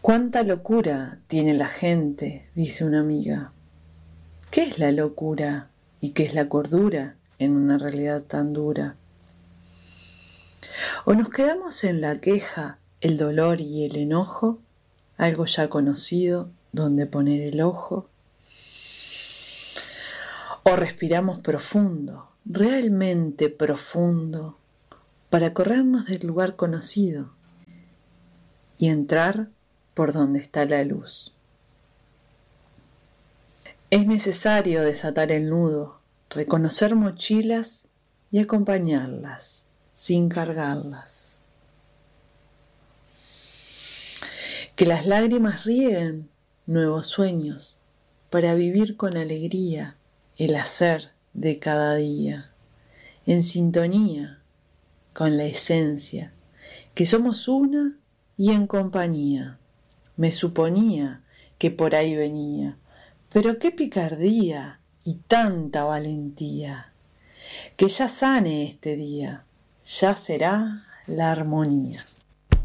Cuánta locura tiene la gente, dice una amiga. ¿Qué es la locura y qué es la cordura en una realidad tan dura? O nos quedamos en la queja, el dolor y el enojo, algo ya conocido donde poner el ojo. O respiramos profundo, realmente profundo, para corrernos del lugar conocido y entrar por donde está la luz. Es necesario desatar el nudo, reconocer mochilas y acompañarlas, sin cargarlas. Que las lágrimas rieguen nuevos sueños para vivir con alegría el hacer de cada día, en sintonía con la esencia, que somos una y en compañía. Me suponía que por ahí venía, pero qué picardía y tanta valentía, que ya sane este día, ya será la armonía.